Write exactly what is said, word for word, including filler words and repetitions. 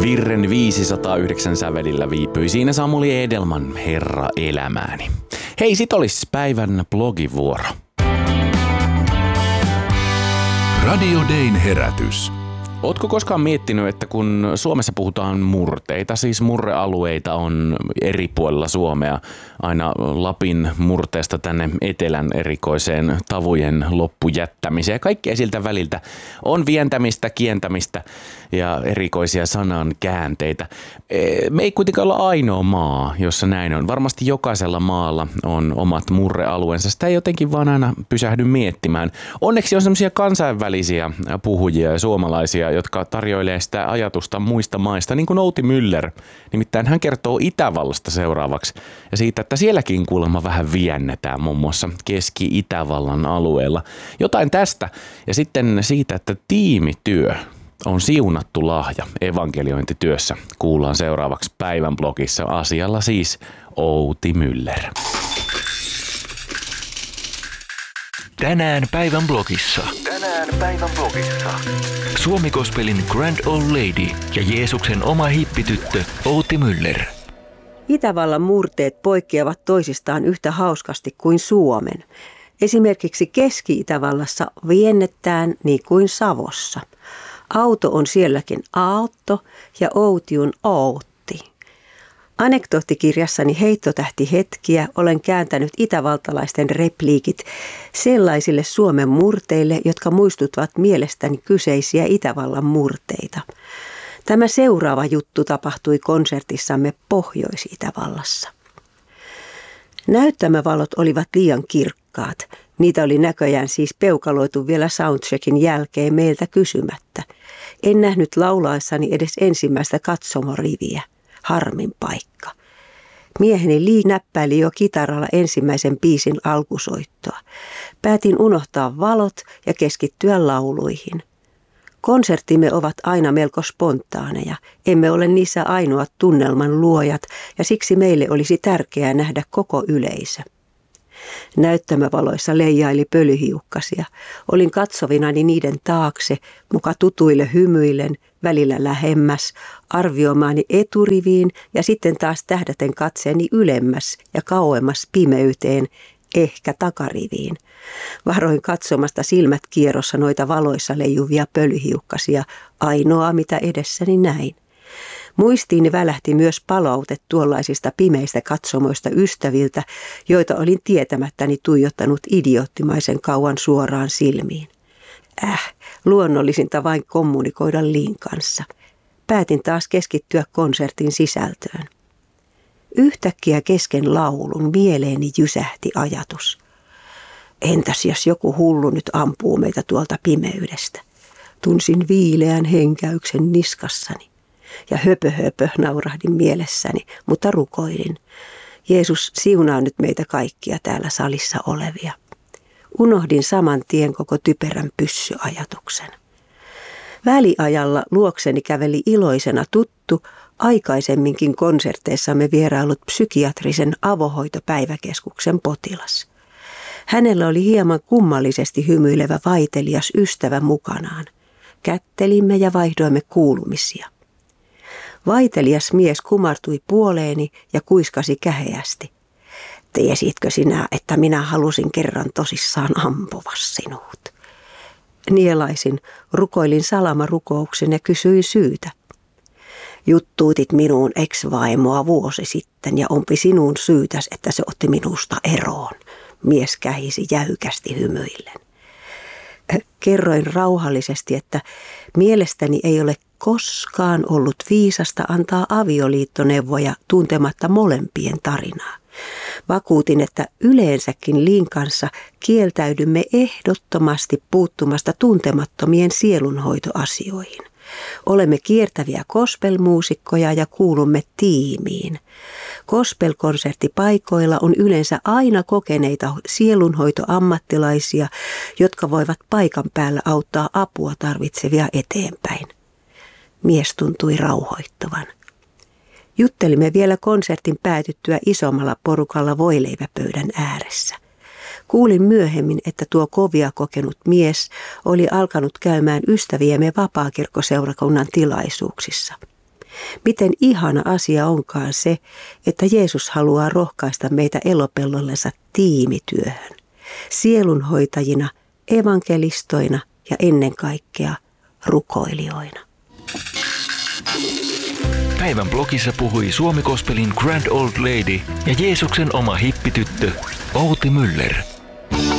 Virren viisisataayhdeksän sävelillä viipyi siinä Samuli Edelman Herra elämääni. Hei, sit olis päivän blogivuoro. Radio Dayn herätys. Ootko koskaan miettinyt, että kun Suomessa puhutaan murteita, siis murrealueita on eri puolilla Suomea, aina Lapin murteesta tänne etelän erikoiseen tavujen loppujättämiseen ja kaikkea siltä väliltä on vientämistä, kientämistä ja erikoisia sanan käänteitä. Me ei kuitenkaan olla ainoa maa, jossa näin on. Varmasti jokaisella maalla on omat murrealueensa. Sitä ei jotenkin vaan aina pysähdy miettimään. Onneksi on semmoisia kansainvälisiä puhujia ja suomalaisia, jotka tarjoilee sitä ajatusta muista maista, niin kuin Outi Müller. Nimittäin hän kertoo Itävallasta seuraavaksi ja siitä, että sielläkin kuulemma vähän viennetään muun muassa Keski-Itävallan alueella. Jotain tästä ja sitten siitä, että tiimityö on siunattu lahja evankeliointityössä. Kuullaan seuraavaksi päivän blogissa. Asialla siis Outi Müller. Tänään päivän blogissa. Tänään päivän blogissa. Suomi Gospelin Grand Old Lady ja Jeesuksen oma hippityttö Outi Müller. Itävallan murteet poikkeavat toisistaan yhtä hauskasti kuin Suomen. Esimerkiksi Keski-Itävallassa viennetään niin kuin Savossa. Auto on sielläkin aatto ja outi on outti. Anekdoottikirjassani Heittotähti hetkiä olen kääntänyt itävaltalaisten repliikit sellaisille Suomen murteille, jotka muistuttavat mielestäni kyseisiä Itävallan murteita. Tämä seuraava juttu tapahtui konsertissamme Pohjois-Itävallassa. Näyttämövalot olivat liian kirkkaat. Niitä oli näköjään siis peukaloitu vielä soundcheckin jälkeen meiltä kysymättä. En nähnyt laulaessani edes ensimmäistä katsomoriviä. Harmin paikka. Mieheni Lee näppäili jo kitaralla ensimmäisen biisin alkusoittoa. Päätin unohtaa valot ja keskittyä lauluihin. Konserttimme ovat aina melko spontaaneja. Emme ole niissä ainoat tunnelman luojat ja siksi meille olisi tärkeää nähdä koko yleisö. Näyttämövaloissa leijaili pölyhiukkasia. Olin katsovinani niiden taakse, muka tutuille hymyillen, välillä lähemmäs, arvioimaani eturiviin ja sitten taas tähdäten katseeni ylemmäs ja kauemmas pimeyteen, ehkä takariviin. Varoin katsomasta silmät kierrossa noita valoissa leijuvia pölyhiukkasia, ainoa mitä edessäni näin. Muistiini välähti myös palaute tuollaisista pimeistä katsomoista ystäviltä, joita olin tietämättäni tuijottanut idioottimaisen kauan suoraan silmiin. Äh, luonnollisinta vain kommunikoida Liin kanssa. Päätin taas keskittyä konsertin sisältöön. Yhtäkkiä kesken laulun mieleeni jysähti ajatus. Entäs jos joku hullu nyt ampuu meitä tuolta pimeydestä? Tunsin viileän henkäyksen niskassani. Ja höpö höpö naurahdin mielessäni, mutta rukoilin. Jeesus, siunaa nyt meitä kaikkia täällä salissa olevia. Unohdin saman tien koko typerän pyssyajatuksen. Väliajalla luokseni käveli iloisena tuttu, aikaisemminkin konserteissamme vierailut psykiatrisen avohoitopäiväkeskuksen potilas. Hänellä oli hieman kummallisesti hymyilevä vaitelias ystävä mukanaan. Kättelimme ja vaihdoimme kuulumisia. Vaitelias mies kumartui puoleeni ja kuiskasi käheästi. Tiesitkö sinä, että minä halusin kerran tosissaan ampua sinut? Nielaisin, rukoilin salamarukouksen ja kysyin syytä. Juttuutit minuun ex-vaimoa vuosi sitten ja onpi sinun syytäs, että se otti minusta eroon. Mies kähisi jäykästi hymyillen. Kerroin rauhallisesti, että mielestäni ei ole koskaan ollut viisasta antaa avioliittoneuvoja tuntematta molempien tarinaa. Vakuutin, että yleensäkin Liin kanssa kieltäydymme ehdottomasti puuttumasta tuntemattomien sielunhoitoasioihin. Olemme kiertäviä gospelmuusikkoja ja kuulumme tiimiin. Gospelkonserttipaikoilla on yleensä aina kokeneita sielunhoitoammattilaisia, jotka voivat paikan päällä auttaa apua tarvitsevia eteenpäin. Mies tuntui rauhoittuvan. Juttelimme vielä konsertin päätyttyä isommalla porukalla voileiväpöydän ääressä. Kuulin myöhemmin, että tuo kovia kokenut mies oli alkanut käymään ystäviemme vapaakirkkoseurakunnan tilaisuuksissa. Miten ihana asia onkaan se, että Jeesus haluaa rohkaista meitä elopellollensa tiimityöhön. Sielunhoitajina, evankelistoina ja ennen kaikkea rukoilijoina. Päivän blogissa puhui Suomi Gospelin Grand Old Lady ja Jeesuksen oma hippityttö Outi Müller.